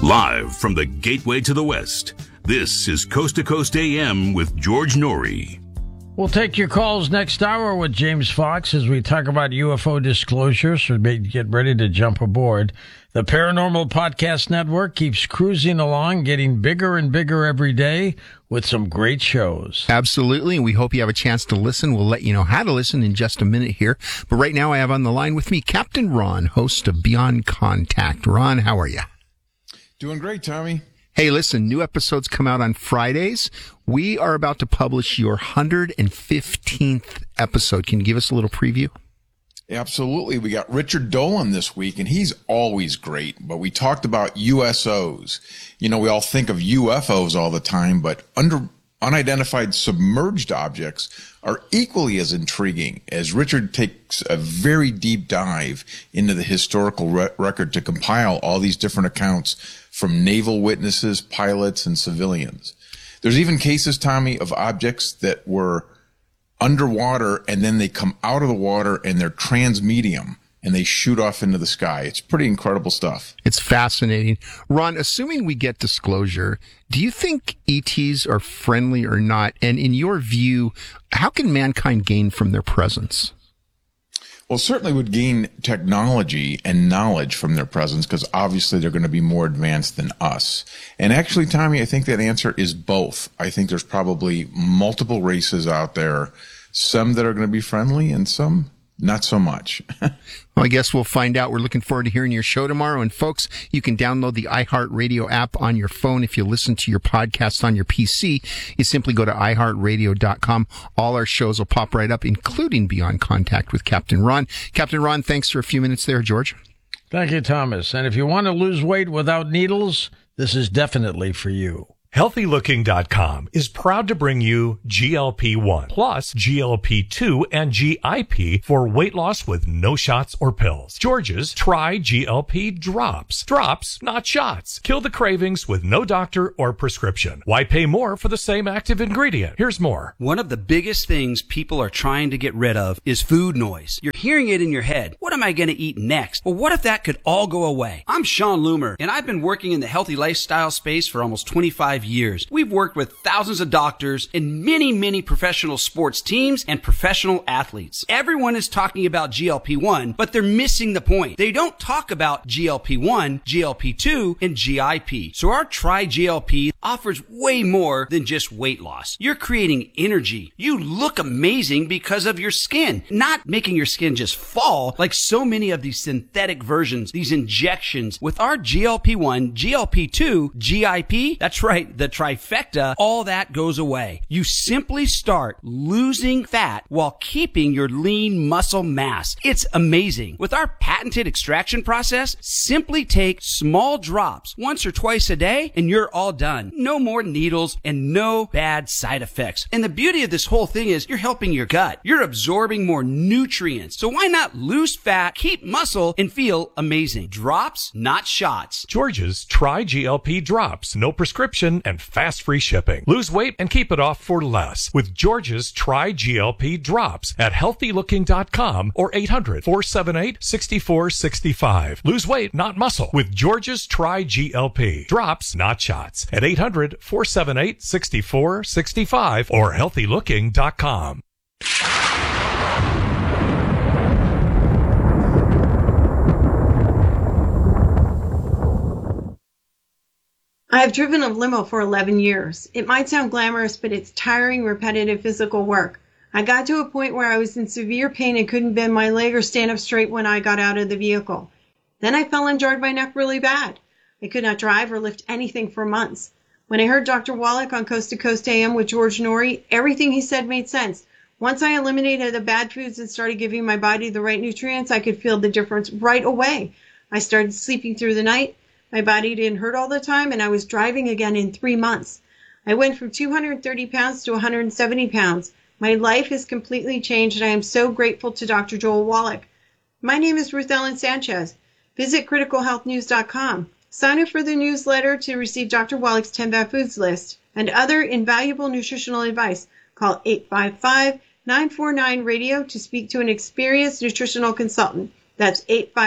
Live from the gateway to the West, this is Coast to Coast AM with George Noory. We'll take your calls next hour with James Fox as we talk about UFO disclosure, so get ready to jump aboard. The Paranormal Podcast Network keeps cruising along, getting bigger and bigger every day with some great shows. Absolutely, and we hope you have a chance to listen. We'll let you know how to listen in just a minute here. But right now I have on the line with me Captain Ron, host of Beyond Contact. Ron, how are you? Doing great, Tommy. Hey, listen, new episodes come out on Fridays. We are about to publish your 115th episode. Can you give us a little preview? Absolutely. We got Richard Dolan this week, and he's always great. But we talked about USOs. You know, we all think of UFOs all the time, but unidentified submerged objects are equally as intriguing, as Richard takes a very deep dive into the historical record to compile all these different accounts from naval witnesses, pilots, and civilians. There's even cases, Tommy, of objects that were underwater and then they come out of the water and they're transmedium and they shoot off into the sky. It's pretty incredible stuff. It's fascinating. Ron, assuming we get disclosure, do you think ETs are friendly or not? And in your view, how can mankind gain from their presence? Well, certainly would gain technology and knowledge from their presence because obviously they're going to be more advanced than us. And actually, Tommy, I think that answer is both. I think there's probably multiple races out there, some that are going to be friendly and some not so much. Well, I guess we'll find out. We're looking forward to hearing your show tomorrow. And folks, you can download the iHeartRadio app on your phone. If you listen to your podcast on your PC, you simply go to iHeartRadio.com. All our shows will pop right up, including Beyond Contact with Captain Ron. Captain Ron, thanks for a few minutes there, George. Thank you, Thomas. And if you want to lose weight without needles, this is definitely for you. HealthyLooking.com is proud to bring you GLP-1 plus GLP-2 and GIP for weight loss with no shots or pills. George's Try GLP Drops. Drops, not shots. Kill the cravings with no doctor or prescription. Why pay more for the same active ingredient? Here's more. One of the biggest things people are trying to get rid of is food noise. You're hearing it in your head. What am I going to eat next? Well, what if that could all go away? I'm Sean Loomer, and I've been working in the healthy lifestyle space for almost 25 years. We've worked with thousands of doctors and many professional sports teams and professional athletes. Everyone is talking about GLP-1, but they're missing the point. They don't talk about GLP-1, GLP-2, and GIP. So our Try GLP offers way more than just weight loss. You're creating energy. You look amazing because of your skin, not making your skin just fall like so many of these synthetic versions, these injections. With our GLP-1, GLP-2, GIP, that's right, the trifecta, all that goes away. You simply start losing fat while keeping your lean muscle mass. It's amazing. With our patented extraction process, simply take small drops once or twice a day and you're all done. No more needles and no bad side effects. And the beauty of this whole thing is you're helping your gut. You're absorbing more nutrients. So why not lose fat, keep muscle, and feel amazing? Drops, not shots. George's Try GLP Drops. No prescription and fast free shipping. Lose weight and keep it off for less with George's Try GLP Drops at HealthyLooking.com or 800-478-6465. Lose weight, not muscle, with George's Try GLP Drops, not shots, at 800-478-6465 or HealthyLooking.com. I have driven a limo for 11 years. It might sound glamorous, but it's tiring, repetitive physical work. I got to a point where I was in severe pain and couldn't bend my leg or stand up straight when I got out of the vehicle. Then I fell and jarred my neck really bad. I could not drive or lift anything for months. When I heard Dr. Wallach on Coast to Coast AM with George Noory, everything he said made sense. Once I eliminated the bad foods and started giving my body the right nutrients, I could feel the difference right away. I started sleeping through the night. My body didn't hurt all the time, and I was driving again in 3 months. I went from 230 pounds to 170 pounds. My life has completely changed, and I am so grateful to Dr. Joel Wallach. My name is Ruth Ellen Sanchez. Visit criticalhealthnews.com. Sign up for the newsletter to receive Dr. Wallach's 10 Bad Foods list and other invaluable nutritional advice. Call 855-949-RADIO to speak to an experienced nutritional consultant. That's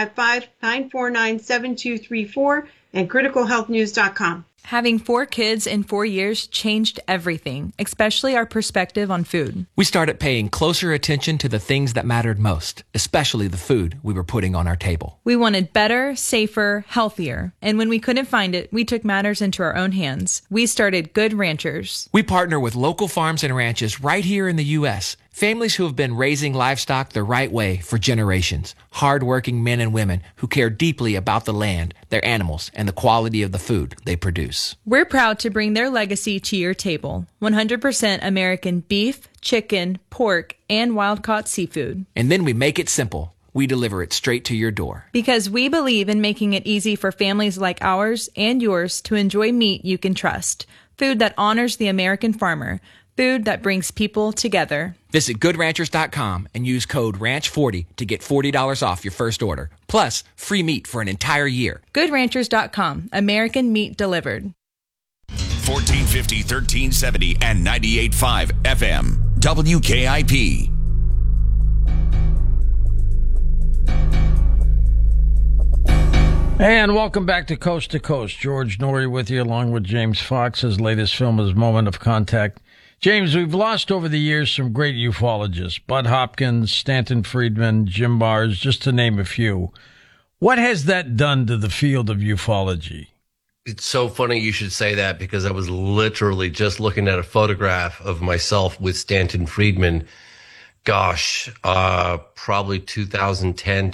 855-949-7234 and criticalhealthnews.com. Having 4 kids in 4 years changed everything, especially our perspective on food. We started paying closer attention to the things that mattered most, especially the food we were putting on our table. We wanted better, safer, healthier. And when we couldn't find it, we took matters into our own hands. We started Good Ranchers. We partner with local farms and ranches right here in the U.S., families who have been raising livestock the right way for generations. Hard-working men and women who care deeply about the land, their animals, and the quality of the food they produce. We're proud to bring their legacy to your table. 100% American beef, chicken, pork, and wild-caught seafood. And then we make it simple. We deliver it straight to your door. Because we believe in making it easy for families like ours and yours to enjoy meat you can trust. Food that honors the American farmer. Food that brings people together. Visit GoodRanchers.com and use code RANCH40 to get $40 off your first order. Plus, free meat for an entire year. GoodRanchers.com. American meat delivered. 1450, 1370, and 98.5 FM. WKIP. And welcome back to Coast. George Noory with you, along with James Fox. His latest film is Moment of Contact. James, we've lost over the years some great ufologists. Bud Hopkins, Stanton Friedman, Jim Marrs, just to name a few. What has that done to the field of ufology? It's so funny you should say that, because I was literally just looking at a photograph of myself with Stanton Friedman. Gosh, probably 2010,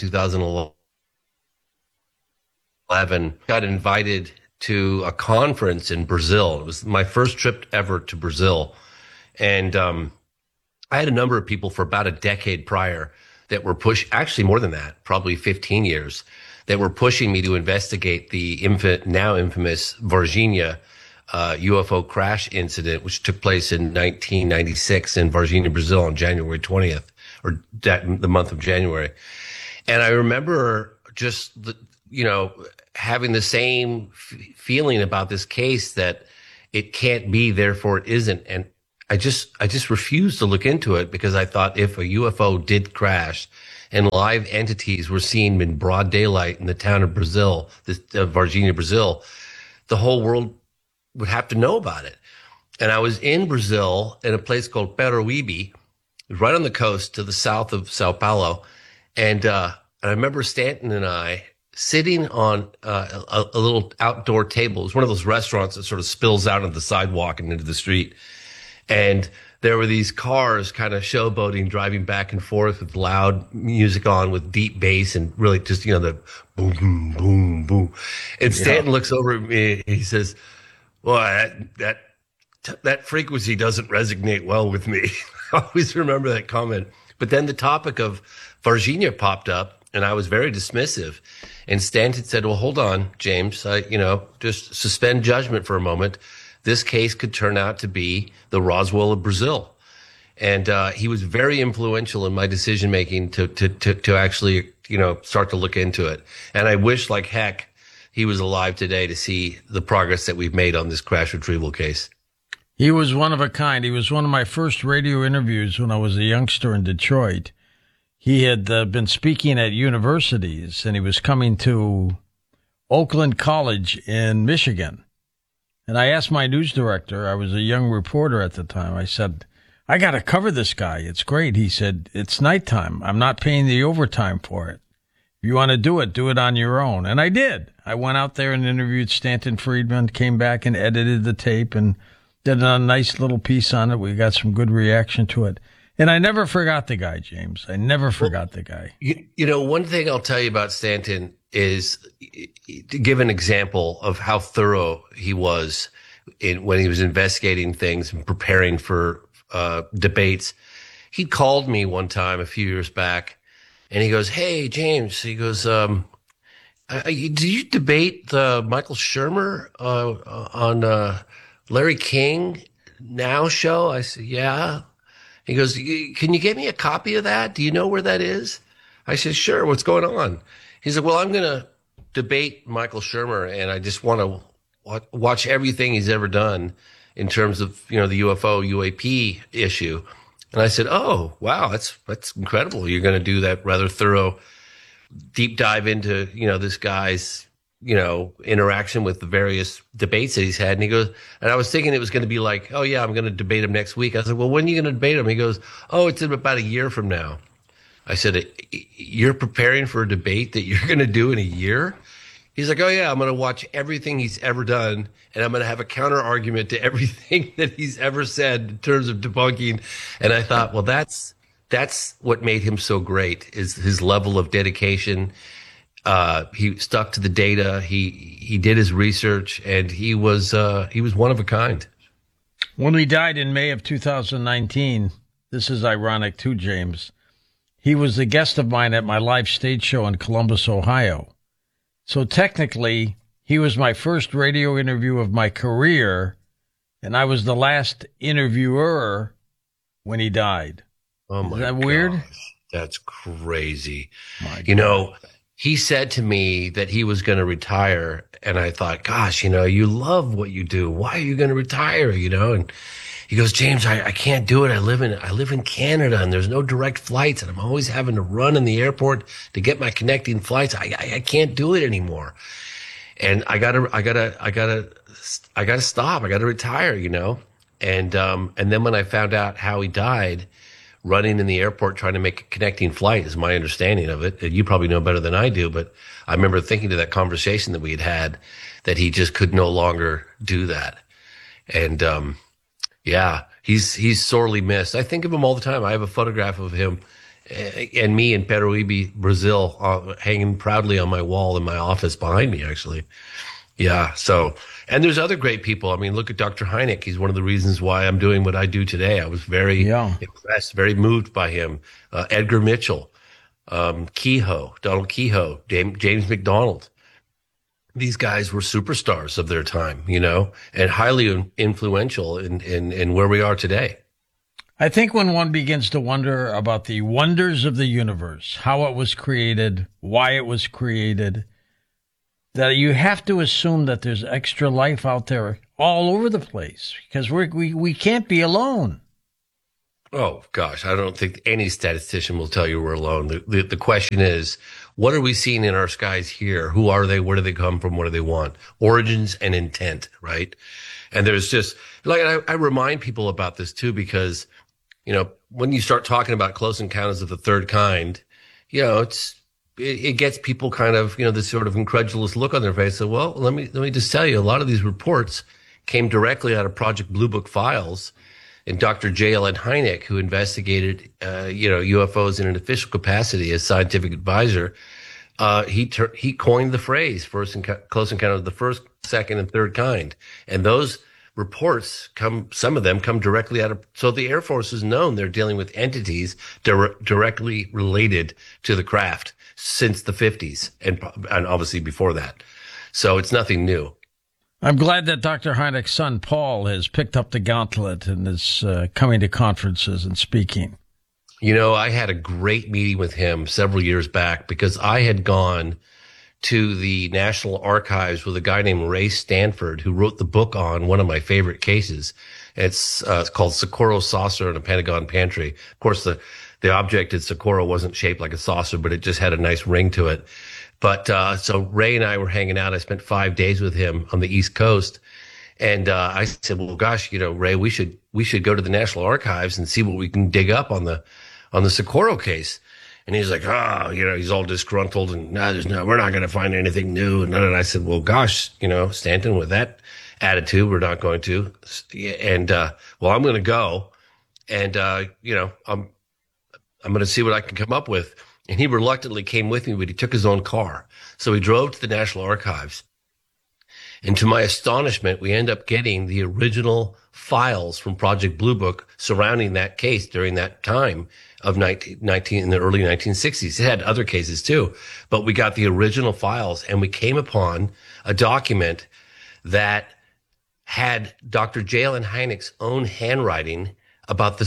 2011. Got invited to a conference in Brazil. It was my first trip ever to Brazil. And I had a number of people for about a decade prior that were actually more than that, probably 15 years, that were pushing me to investigate the now infamous Varginha UFO crash incident, which took place in 1996 in Varginha, Brazil on January 20th, or the month of January. And I remember just, having the same feeling about this case, that it can't be, therefore it isn't. And I just refused to look into it, because I thought if a UFO did crash and live entities were seen in broad daylight in the town of Brazil, Varginha, Brazil, the whole world would have to know about it. And I was in Brazil in a place called Peruíbe, right on the coast to the south of Sao Paulo. And I remember Stanton and I sitting on a little outdoor table. It was one of those restaurants that sort of spills out onto the sidewalk and into the street. And there were these cars kind of showboating, driving back and forth with loud music on, with deep bass and really just, the boom, boom, boom, boom. And Stanton looks over at me. He says, well, that frequency doesn't resonate well with me. I always remember that comment. But then the topic of Varginha popped up, and I was very dismissive. And Stanton said, well, hold on, James, just suspend judgment for a moment. This case could turn out to be the Roswell of Brazil. And he was very influential in my decision-making to actually, start to look into it. And I wish like heck he was alive today to see the progress that we've made on this crash retrieval case. He was one of a kind. He was one of my first radio interviews when I was a youngster in Detroit. He had been speaking at universities, and he was coming to Oakland College in Michigan. And I asked my news director, I was a young reporter at the time, I said, I got to cover this guy. It's great. He said, it's nighttime. I'm not paying the overtime for it. If you want to do it on your own. And I did. I went out there and interviewed Stanton Friedman, came back and edited the tape and did a nice little piece on it. We got some good reaction to it. And I never forgot the guy, James. I never forgot the guy. One thing I'll tell you about Stanton is, to give an example of how thorough he was when he was investigating things and preparing for debates. He called me one time a few years back, and he goes, hey, James, he goes, do you debate Michael Shermer on Larry King Now show? I said, yeah. He goes, can you get me a copy of that? Do you know where that is? I said, sure. What's going on? He said, well, I'm going to debate Michael Shermer, and I just want to watch everything he's ever done in terms of, the UFO UAP issue. And I said, oh, wow, that's incredible. You're going to do that rather thorough deep dive into, this guy's, interaction with the various debates that he's had. And he goes, and I was thinking it was going to be like, oh yeah, I'm going to debate him next week. I said, well, when are you going to debate him? He goes, oh, it's in about a year from now. I said, you're preparing for a debate that you're going to do in a year? He's like, oh yeah, I'm going to watch everything he's ever done, and I'm going to have a counter argument to everything that he's ever said in terms of debunking. And I thought, well, that's what made him so great, is his level of dedication. He stuck to the data. He did his research, and he was one of a kind. When he died in May of 2019, this is ironic too, James. He was the guest of mine at my live stage show in Columbus, Ohio. So technically, he was my first radio interview of my career, and I was the last interviewer when he died. Oh my God. Is that weird? That's crazy. My God. He said to me that he was going to retire, and I thought, gosh, you love what you do. Why are you going to retire? And he goes, James, I can't do it. I live in Canada, and there's no direct flights, and I'm always having to run in the airport to get my connecting flights. I can't do it anymore. And I gotta stop. I gotta retire, And then when I found out how he died, running in the airport trying to make a connecting flight is my understanding of it. And you probably know better than I do, but I remember thinking to that conversation that we had that he just could no longer do that. And, he's sorely missed. I think of him all the time. I have a photograph of him and me in Peruíbe, Brazil, hanging proudly on my wall in my office behind me, actually. Yeah. So, and there's other great people. I mean, look at Dr. Hynek. He's one of the reasons why I'm doing what I do today. I was very impressed, very moved by him. Edgar Mitchell, Donald Kehoe, James McDonald. These guys were superstars of their time, and highly influential in where we are today. I think when one begins to wonder about the wonders of the universe, how it was created, why it was created, that you have to assume that there's extra life out there all over the place, because we can't be alone. Oh, gosh, I don't think any statistician will tell you we're alone. The question is, what are we seeing in our skies here? Who are they? Where do they come from? What do they want? Origins and intent, right? And there's just, I remind people about this too, because, when you start talking about Close Encounters of the Third Kind, it gets people kind of, this sort of incredulous look on their face. So, well, let me just tell you, a lot of these reports came directly out of Project Blue Book files. And Dr. J. Allen Hynek, who investigated, UFOs in an official capacity as scientific advisor, he coined the phrase Close Encounter of the First, Second, and Third Kind. And those reports some of them come directly out of, so the Air Force has known they're dealing with entities directly related to the craft since the 50s and obviously before that. So it's nothing new. I'm glad that Dr. Hynek's son, Paul, has picked up the gauntlet and is coming to conferences and speaking. I had a great meeting with him several years back because I had gone to the National Archives with a guy named Ray Stanford, who wrote the book on one of my favorite cases. It's called Socorro Saucer in a Pentagon Pantry. Of course, the object in Socorro wasn't shaped like a saucer, but it just had a nice ring to it. But so Ray and I were hanging out. I spent 5 days with him on the East Coast. And I said, well, gosh, Ray, we should go to the National Archives and see what we can dig up on the Socorro case. And he's like, he's all disgruntled and we're not going to find anything new. And I said, well, gosh, Stanton, with that attitude, we're not going to. And, I'm going to go and, I'm going to see what I can come up with. And he reluctantly came with me, but he took his own car. So we drove to the National Archives. And to my astonishment, we end up getting the original files from Project Blue Book surrounding that case during that time of in the early 1960s. It had other cases too, but we got the original files and we came upon a document that had Dr. J. Allen Hynek's own handwriting about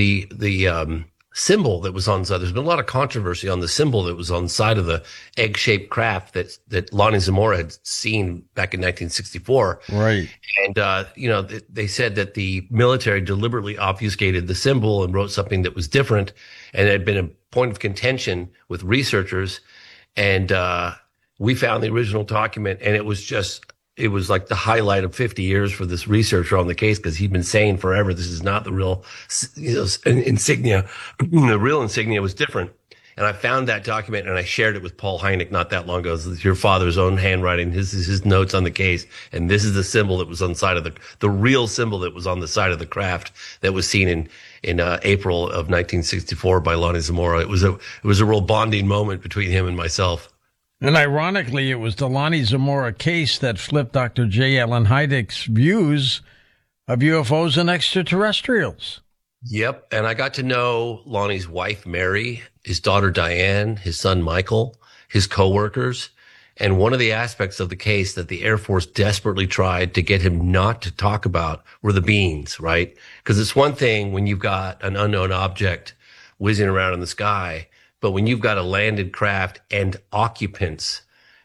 the symbol that was on the side. There's been a lot of controversy on the symbol that was on the side of the egg-shaped craft that Lonnie Zamora had seen back in 1964. Right. And, they said that the military deliberately obfuscated the symbol and wrote something that was different. And it had been a point of contention with researchers And we found the original document, and it was like the highlight of 50 years for this researcher on the case, because he'd been saying forever, this is not the real insignia. The real insignia was different. And I found that document and I shared it with Paul Hynek not that long ago. This is your father's own handwriting. This is his notes on the case. And this is the symbol that was on the side of the real symbol that was on the side of the craft that was seen in April of 1964 by Lonnie Zamora. It was a real bonding moment between him and myself. And ironically, it was the Lonnie Zamora case that flipped Dr. J. Allen Hynek's views of UFOs and extraterrestrials. Yep. And I got to know Lonnie's wife, Mary, his daughter, Diane, his son, Michael, his coworkers. And one of the aspects of the case that the Air Force desperately tried to get him not to talk about were the beings, right? Because it's one thing when you've got an unknown object whizzing around in the sky, but when you've got a landed craft and occupants,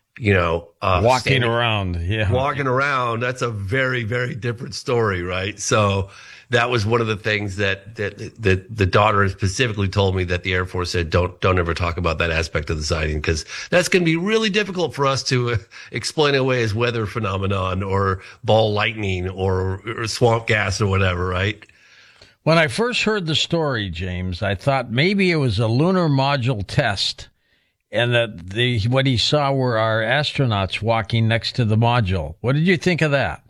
walking around, that's a very, very different story, right? So that was one of the things that the daughter specifically told me, that the Air Force said, don't ever talk about that aspect of the sighting, because that's going to be really difficult for us to explain away as weather phenomenon or ball lightning or swamp gas or whatever, right? When I first heard the story, James, I thought maybe it was a lunar module test, and that what he saw were our astronauts walking next to the module. What did you think of that?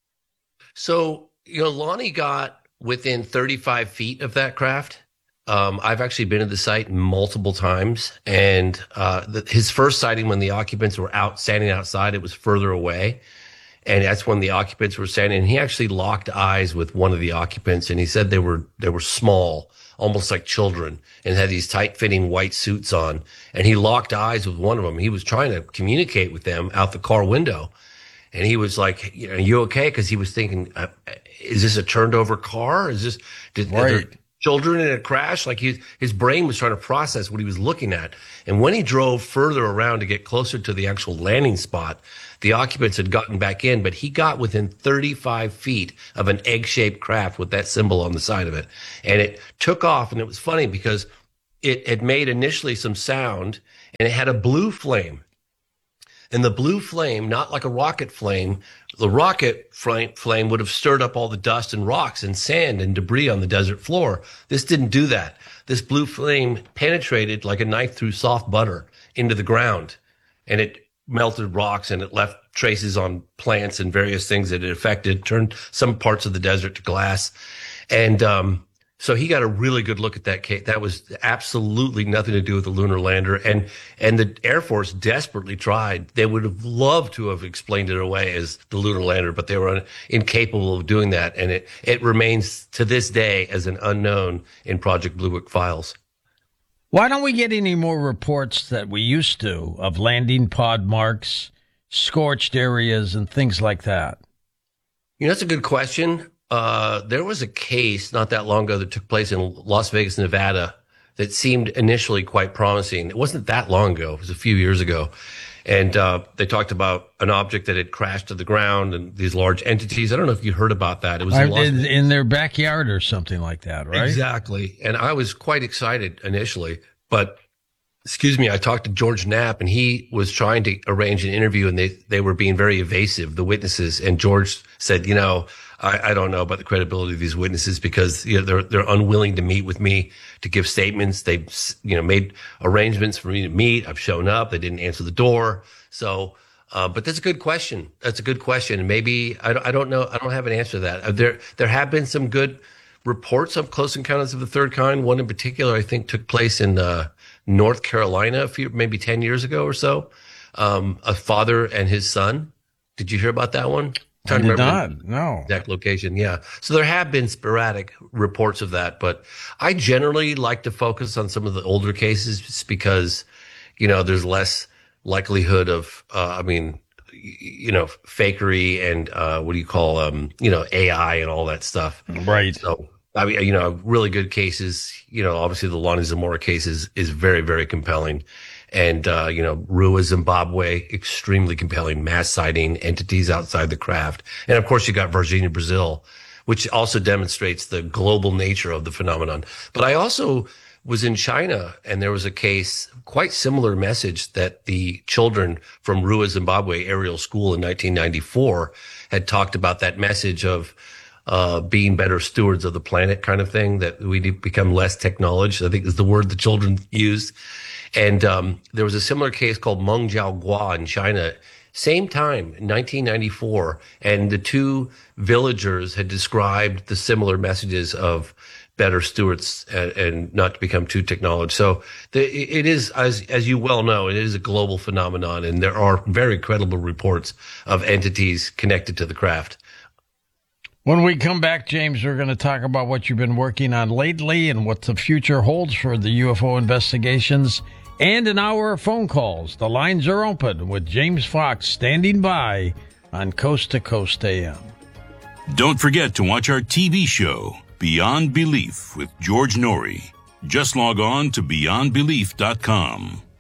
So, Lonnie got within 35 feet of that craft. I've actually been at the site multiple times, and his first sighting, when the occupants were standing outside, it was further away. And that's when the occupants were standing, and he actually locked eyes with one of the occupants, and he said they were small, almost like children, and had these tight-fitting white suits on. And he locked eyes with one of them. He was trying to communicate with them out the car window. And he was like, "Are you okay?" Because he was thinking, is this a turned over car? Are there children in a crash? Like his brain was trying to process what he was looking at. And when he drove further around to get closer to the actual landing spot, the occupants had gotten back in, but he got within 35 feet of an egg-shaped craft with that symbol on the side of it. And it took off, and it was funny because it had made initially some sound, and it had a blue flame. And the blue flame, not like a rocket flame, the rocket flame would have stirred up all the dust and rocks and sand and debris on the desert floor. This didn't do that. This blue flame penetrated like a knife through soft butter into the ground, and it melted rocks, and it left traces on plants and various things that it affected, turned some parts of the desert to glass. And so he got a really good look at that case. That was absolutely nothing to do with the lunar lander. And the Air Force desperately tried. They would have loved to have explained it away as the lunar lander, but they were incapable of doing that. And it remains to this day as an unknown in Project Blue Book files. Why don't we get any more reports that we used to of landing pod marks, scorched areas, and things like that? That's a good question. There was a case not that long ago that took place in Las Vegas, Nevada, that seemed initially quite promising. It wasn't that long ago. It was a few years ago. And they talked about an object that had crashed to the ground and these large entities. I don't know if you heard about that. It was in their backyard or something like that, right? Exactly. And I was quite excited initially. But, I talked to George Knapp, and he was trying to arrange an interview, and they were being very evasive, the witnesses. And George said, I don't know about the credibility of these witnesses, because they're unwilling to meet with me to give statements. They made arrangements for me to meet. I've shown up. They didn't answer the door. So, but that's a good question. That's a good question. And maybe I don't know. I don't have an answer to that. There have been some good reports of close encounters of the third kind. One in particular, I think, took place in North Carolina maybe 10 years ago or so. A father and his son. Did you hear about that one? I did not, no. Exact location, yeah. So there have been sporadic reports of that, but I generally like to focus on some of the older cases because, there's less likelihood of, fakery and, AI and all that stuff. Right. So, really good cases, obviously the Lonnie Zamora case is very, very compelling. And, Rua, Zimbabwe, extremely compelling mass sighting, entities outside the craft. And of course, you got Virginia, Brazil, which also demonstrates the global nature of the phenomenon. But I also was in China, and there was a case, quite similar message, that the children from Rua, Zimbabwe aerial school in 1994 had talked about that message of being better stewards of the planet kind of thing, that we become less technology, I think is the word the children used. And there was a similar case called Meng Jiaogua in China, same time, 1994, and the two villagers had described the similar messages of better stewards and not to become too technology. So it is, as you well know, it is a global phenomenon, and there are very credible reports of entities connected to the craft. When we come back, James, we're going to talk about what you've been working on lately and what the future holds for the UFO investigations, and an hour of phone calls. The lines are open with James Fox standing by on Coast to Coast AM. Don't forget to watch our TV show, Beyond Belief with George Noory. Just log on to beyondbelief.com.